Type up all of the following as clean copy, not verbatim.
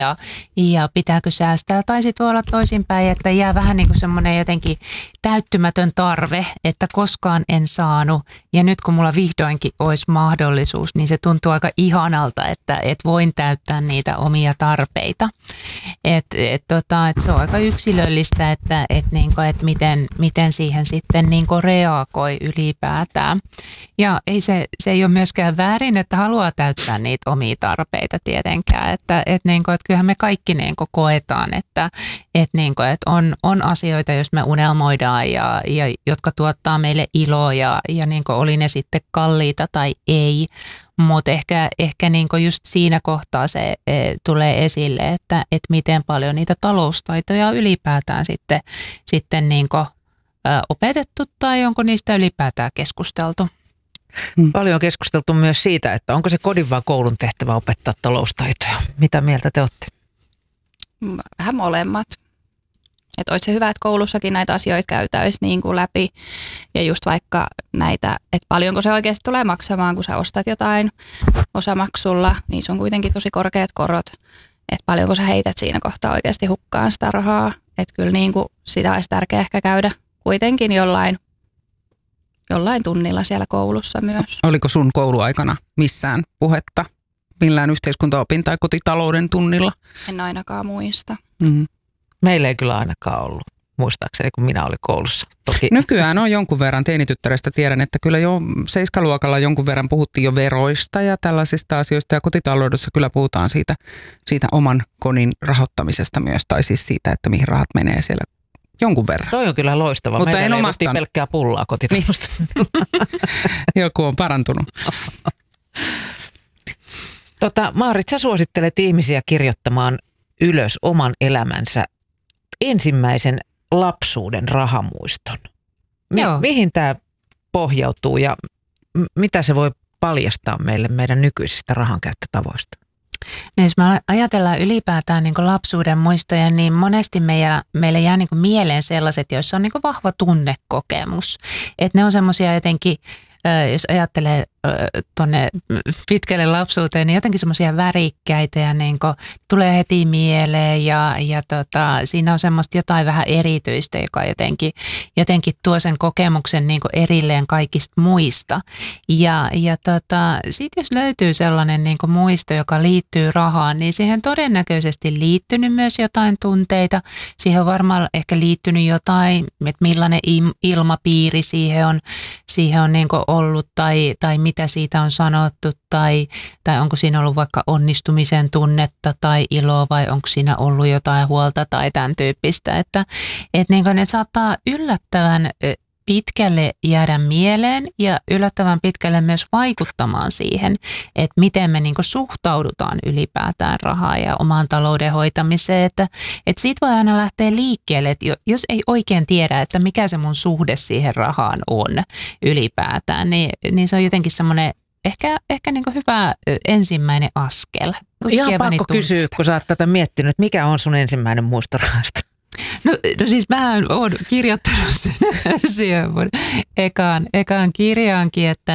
ja pitääkö säästää. Tai sitten voi olla toisinpäin, että jää vähän niin kuin semmoinen jotenkin täyttymätön tarve, että koskaan en saanut. Ja nyt kun mulla vihdoinkin olisi mahdollisuus, niin se tuntuu aika ihanalta, että voin täyttää niitä omia tarpeita. Että se on aika yksilöllistä, että miten siihen sitten niin kuin reagoi ylipäätään. Ja se ei ole myöskään väärin, että haluaa täyttää niitä omia tarpeita tietenkään. Että kyllähän me kaikki niin kuin koetaan, että on asioita, jos me unelmoidaan ja jotka tuottaa meille iloa ja niin kuin oli ne sitten kalliita tai ei. Mutta ehkä niinku just siinä kohtaa se tulee esille, että miten paljon niitä taloustaitoja on ylipäätään sitten niinku, opetettu tai onko niistä ylipäätään keskusteltu. Paljon on keskusteltu myös siitä, että onko se kodin vai koulun tehtävä opettaa taloustaitoja. Mitä mieltä te olette? Vähän molemmat. Että olisi se hyvä, että koulussakin näitä asioita käytäisiin niin kuin läpi ja just vaikka näitä, että paljonko se oikeasti tulee maksamaan, kun sä ostat jotain osamaksulla, niin se on kuitenkin tosi korkeat korot, että paljonko sä heität siinä kohtaa oikeasti hukkaan sitä rahaa, että kyllä niin kuin sitä olisi tärkeää ehkä käydä kuitenkin jollain tunnilla siellä koulussa myös. Oliko sun kouluaikana missään puhetta millään yhteiskuntaopin tai kotitalouden tunnilla? En ainakaan muista. Mm-hmm. Meillä ei kyllä ainakaan ollut, muistaakseni, kun minä olin koulussa. Toki. Nykyään on jonkun verran, teinityttärestä tiedän, että kyllä jo 7-luokalla jonkun verran puhuttiin jo veroista ja tällaisista asioista. Ja kotitaloudessa kyllä puhutaan siitä oman kodin rahoittamisesta myös, tai siis siitä, että mihin rahat menee siellä jonkun verran. Toi on kyllä loistava. Mutta meillä en omastaan pelkkää pullaa kotitaloudesta. Joku on parantunut. Maarit, sä suosittelet ihmisiä kirjoittamaan ylös oman elämänsä ensimmäisen lapsuuden rahamuiston. Mihin tämä pohjautuu ja mitä se voi paljastaa meille meidän nykyisistä rahankäyttötavoista? No jos me ajatellaan ylipäätään niin kuin lapsuuden muistoja, niin monesti meille jää niin kuin mieleen sellaiset, joissa on niin kuin vahva tunnekokemus. Että ne on semmoisia jotenkin, jos ajattelee tuonne pitkälle lapsuuteen, niin jotenkin semmoisia värikkäitä ja niin kuin tulee heti mieleen ja siinä on semmoista jotain vähän erityistä, joka jotenkin tuo sen kokemuksen niin kuin erilleen kaikista muista. Ja sitten jos löytyy sellainen niin kuin muisto, joka liittyy rahaan, niin siihen todennäköisesti liittynyt myös jotain tunteita. Siihen on varmaan ehkä liittynyt jotain, että millainen ilmapiiri siihen on niin kuin ollut tai mitä siitä on sanottu tai onko siinä ollut vaikka onnistumisen tunnetta tai iloa vai onko siinä ollut jotain huolta tai tämän tyyppistä. Että ne saattaa yllättävän pitkälle jäädä mieleen ja yllättävän pitkälle myös vaikuttamaan siihen, että miten me niin kuin suhtaudutaan ylipäätään rahaan ja omaan talouden hoitamiseen. Että siitä voi aina lähteä liikkeelle, että jos ei oikein tiedä, että mikä se mun suhde siihen rahaan on ylipäätään, niin se on jotenkin semmoinen ehkä niin kuin hyvä ensimmäinen askel. Ihan pakko kysyä, kun sä oot tätä miettinyt, että mikä on sun ensimmäinen muisto rahasta? No siis mähän olen kirjoittanut sen siihen mun ekaan kirjaankin, että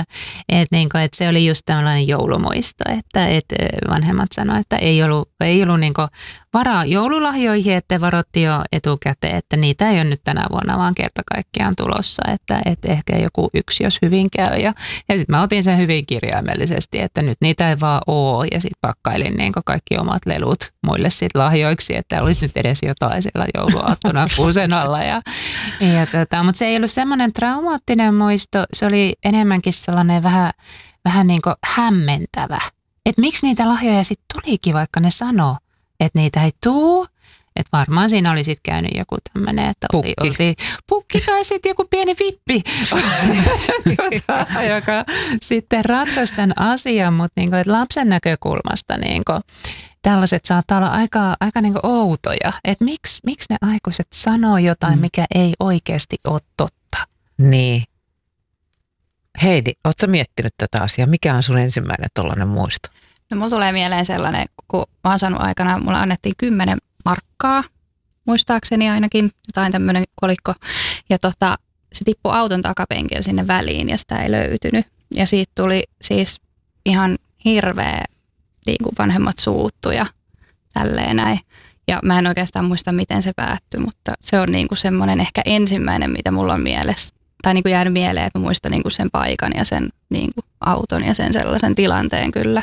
se oli just tällainen joulumuisto, että vanhemmat sanoivat, että ei ollut niin kuin varaa joululahjoihin, että varoitti jo etukäteen, että niitä ei ole nyt tänä vuonna vaan kerta kaikkiaan tulossa, että ehkä joku yksi, jos hyvin käy. Ja sitten mä otin sen hyvin kirjaimellisesti, että nyt niitä ei vaan ole ja sitten pakkailin niin kuin kaikki omat lelut muille sitten lahjoiksi, että olisi nyt edes jotain siellä jouluaattona kuusen alla. Mutta se ei ollut semmoinen traumaattinen muisto, se oli enemmänkin sellainen vähän niin kuin hämmentävä. Että miksi niitä lahjoja sitten tulikin, vaikka ne sanoo, että niitä ei tule. Että varmaan siinä oli sitten käynyt joku tämmöinen, että oltiin pukki tai sitten joku pieni vippi, joka sitten ratkaisi tämän asian. Mutta niinku, lapsen näkökulmasta niinku, tällaiset saattaa olla aika niinku outoja. Että miksi ne aikuiset sanoo jotain, mikä ei oikeasti ole totta. Niin. Heidi, ootko sä miettinyt tätä asiaa? Mikä on sun ensimmäinen tollainen muisto? No mulla tulee mieleen sellainen, kun mä oon saanut aikana, mulla annettiin 10 markkaa, muistaakseni ainakin, jotain tämmöinen kolikko. Ja se tippui auton takapenkillä sinne väliin ja sitä ei löytynyt. Ja siitä tuli siis ihan hirveä, niin kuin vanhemmat suuttu ja tälleen näin. Ja mä en oikeastaan muista, miten se päättyi, mutta se on niinku semmoinen ehkä ensimmäinen, mitä mulla on mielessä. Tai niinku jäänyt mieleen, että mä muistan niinku sen paikan ja sen niinku auton ja sen sellaisen tilanteen kyllä.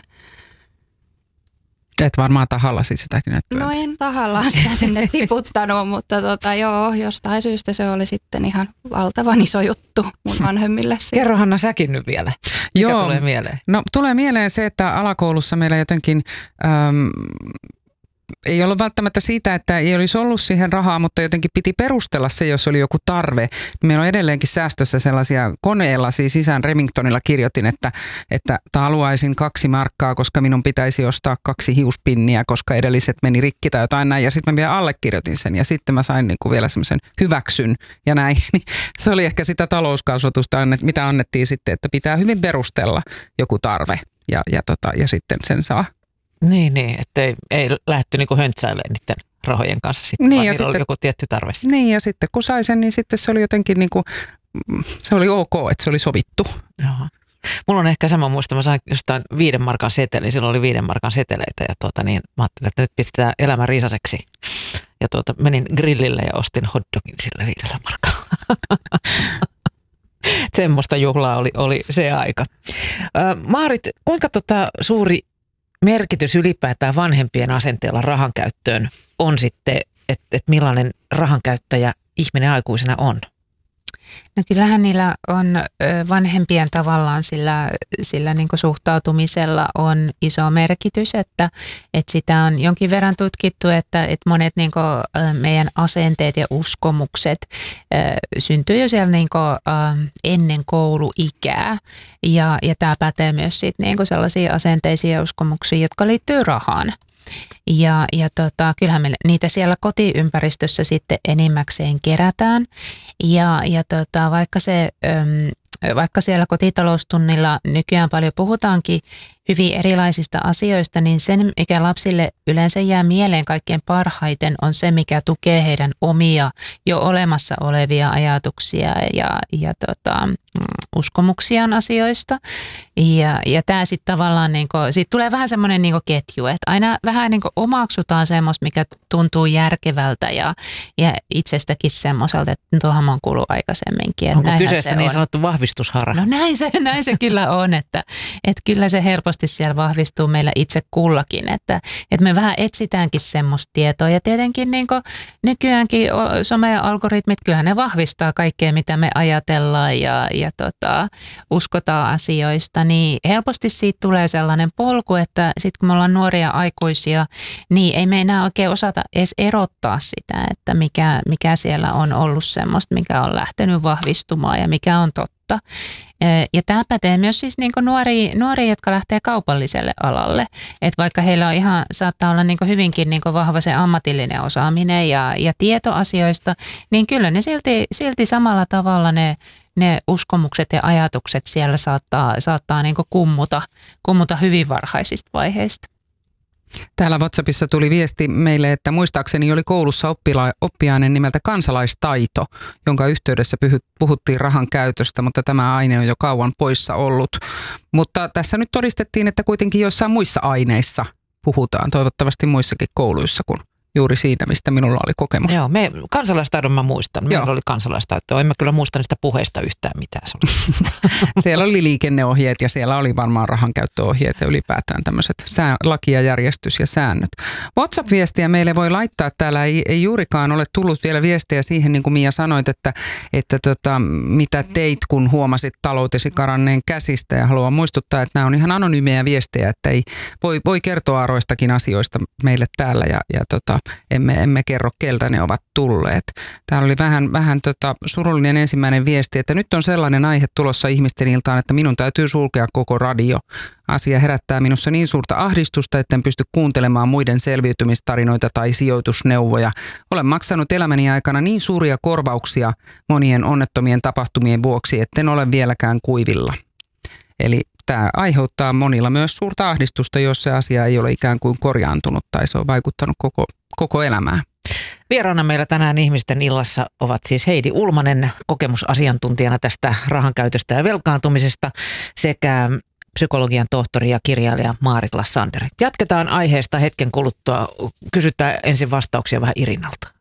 Et varmaan tahallasi sitäkin. No en tahallaan sitä sinne tiputtanut, mutta joo, jostain syystä se oli sitten ihan valtavan iso juttu mun vanhemmille. Kerro Hanna säkin nyt vielä, mikä tulee mieleen? No tulee mieleen se, että alakoulussa meillä jotenkin ei ollut välttämättä siitä, että ei olisi ollut siihen rahaa, mutta jotenkin piti perustella se, jos oli joku tarve. Meillä on edelleenkin säästössä sellaisia koneella, siis isän Remingtonilla kirjoitin, että haluaisin 2 markkaa, koska minun pitäisi ostaa 2 hiuspinniä, koska edelliset meni rikki tai jotain näin. Ja sitten mä vielä allekirjoitin sen ja sitten mä sain niinku vielä semmoisen hyväksyn ja näin. Se oli ehkä sitä talouskasvatusta, mitä annettiin sitten, että pitää hyvin perustella joku tarve ja sitten sen saa. Niin, että ei lähdetty niinku höntsäilemään niiden rahojen kanssa sitten, niin, vaan niillä oli joku tietty tarve. Niin, ja sitten kun sai sen, niin sitten se oli jotenkin niinku, se oli ok, että se oli sovittu. Joo. Mulla on ehkä sama muista, mä sain jostain 5 markan seteli, silloin oli 5 markan seteleitä ja niin mä ajattelin, että nyt pistetään elämä riisaseksi. Ja menin grillille ja ostin hotdogin sillä 5 markalla. Semmoista juhlaa oli se aika. Maarit, kuinka suuri merkitys ylipäätään vanhempien asenteella rahan käyttöön on sitten, että millainen rahankäyttäjä ihminen aikuisena on? No kyllähän niillä on vanhempien tavallaan sillä niin kuin suhtautumisella on iso merkitys, että sitä on jonkin verran tutkittu, että monet niin kuin meidän asenteet ja uskomukset syntyy jo siellä niin kuin ennen kouluikää ja tämä pätee myös sit niin kuin sellaisia asenteisia ja uskomuksia, jotka liittyy rahaan. Ja kyllähän me niitä siellä kotiympäristössä sitten enimmäkseen kerätään ja vaikka siellä kotitaloustunnilla nykyään paljon puhutaankin hyvin erilaisista asioista, niin sen, mikä lapsille yleensä jää mieleen kaikkein parhaiten, on se, mikä tukee heidän omia jo olemassa olevia ajatuksia ja uskomuksiaan asioista. Ja tämä sitten tavallaan, siitä tulee vähän semmoinen ketju, että aina vähän omaksutaan semmoista, mikä tuntuu järkevältä ja itsestäkin semmoiselta, että tuohon on kuullut aikaisemminkin. Onko kyseessä niin sanottu vahvistushara? No näin se kyllä on, että kyllä se helposti siellä vahvistuu meillä itse kullakin, että me vähän etsitäänkin semmoista tietoa ja tietenkin nykyäänkin some- ja algoritmit, kyllähän ne vahvistaa kaikkea, mitä me ajatellaan ja uskotaan asioista, niin helposti siitä tulee sellainen polku, että sitten kun me ollaan nuoria aikuisia, niin ei me enää oikein osata edes erottaa sitä, että mikä siellä on ollut semmoista, mikä on lähtenyt vahvistumaan ja mikä on totta. Ja tämä pätee myös siis nuoria, jotka lähtee kaupalliselle alalle. Että vaikka heillä on saattaa olla hyvinkin vahva se ammatillinen osaaminen ja tieto asioista, niin kyllä ne silti samalla tavalla ne uskomukset ja ajatukset siellä saattaa kummuta hyvin varhaisista vaiheista. Täällä WhatsAppissa tuli viesti meille, että muistaakseni oli koulussa oppiainen nimeltä kansalaistaito, jonka yhteydessä puhuttiin rahan käytöstä, mutta tämä aine on jo kauan poissa ollut. Mutta tässä nyt todistettiin, että kuitenkin joissain muissa aineissa puhutaan, toivottavasti muissakin kouluissa kuin juuri siinä, mistä minulla oli kokemus. Joo, kansalaistaidon mä muistan. Meillä oli kansalaistaitoa. En mä kyllä muista niistä puheista yhtään mitään. Siellä oli liikenneohjeet ja siellä oli varmaan rahankäyttöohjeet ja ylipäätään tämmöiset laki ja järjestys ja säännöt. WhatsApp-viestiä meille voi laittaa. Täällä ei juurikaan ole tullut vielä viestiä siihen, niin kuin Mia sanoit, että mitä teit, kun huomasit taloutesi karanneen käsistä. Ja haluan muistuttaa, että nämä on ihan anonyymejä viestejä, että ei voi kertoa aroistakin asioista meille täällä ja emme kerro, keltä ne ovat tulleet. Täällä oli vähän surullinen ensimmäinen viesti, että nyt on sellainen aihe tulossa ihmisten iltaan, että minun täytyy sulkea koko radio. Asia herättää minussa niin suurta ahdistusta, etten pysty kuuntelemaan muiden selviytymistarinoita tai sijoitusneuvoja. Olen maksanut elämäni aikana niin suuria korvauksia monien onnettomien tapahtumien vuoksi, etten ole vieläkään kuivilla. Eli tämä aiheuttaa monilla myös suurta ahdistusta, jos se asia ei ole ikään kuin korjaantunut tai se on vaikuttanut koko elämään. Vieraana meillä tänään ihmisten illassa ovat siis Heidi Ulmanen kokemusasiantuntijana tästä rahankäytöstä ja velkaantumisesta sekä psykologian tohtori ja kirjailija Maarit Lassander. Jatketaan aiheesta hetken kuluttua. Kysytään ensin vastauksia vähän Irinalta.